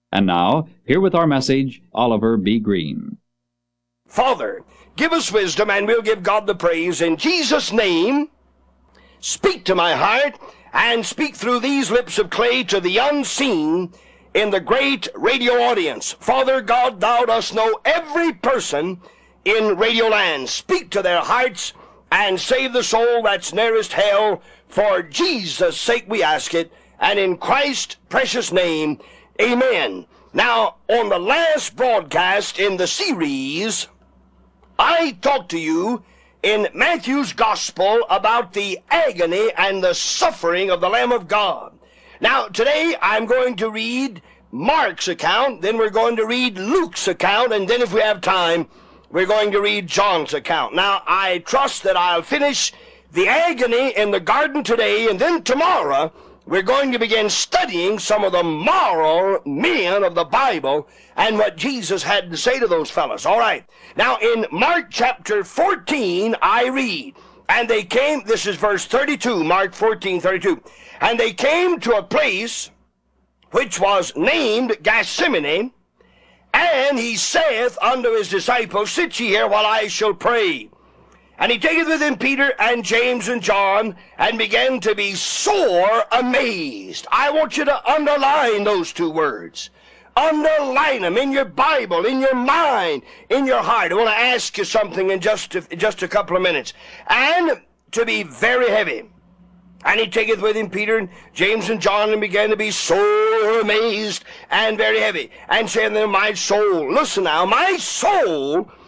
And now, here with our message, Oliver B. Green. Father, give us wisdom and we'll give God the praise. In Jesus' name, speak to my heart and speak through these lips of clay to the unseen in the great radio audience. Father God, thou dost know every person in Radio Land. Speak to their hearts and save the soul that's nearest hell. For Jesus' sake we ask it, and in Christ's precious name, amen. Now, on the last broadcast in the series, I talked to you in Matthew's Gospel about the agony and the suffering of the Lamb of God. Now, today I'm going to read Mark's account, then we're going to read Luke's account, and then if we have time, we're going to read John's account. Now, I trust that I'll finish the agony in the garden today, and then tomorrow we're going to begin studying some of the moral men of the Bible and what Jesus had to say to those fellows. All right. Now, in Mark chapter 14, I read, and they came, this is verse 32, Mark 14:32, and they came to a place which was named Gethsemane, and he saith unto his disciples, Sit ye here while I shall pray. And he taketh with him Peter and James and John, and began to be sore amazed. I want you to underline those two words. Underline them in your Bible, in your mind, in your heart. I want to ask you something in just a couple of minutes. And to be very heavy. And he taketh with him Peter and James and John, and began to be sore amazed and very heavy. And said unto them, My soul, listen now, my soul